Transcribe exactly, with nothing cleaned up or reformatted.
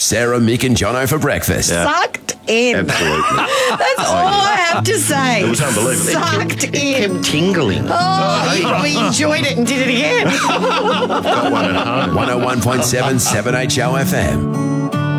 Sarah, Mick and Jono for breakfast. Yeah. Sucked in. Absolutely. That's all I have to say. It was unbelievable. Sucked It in. kept tingling. Oh, we enjoyed it and did it again. Got one at home. one oh one point seven, seven H O F M.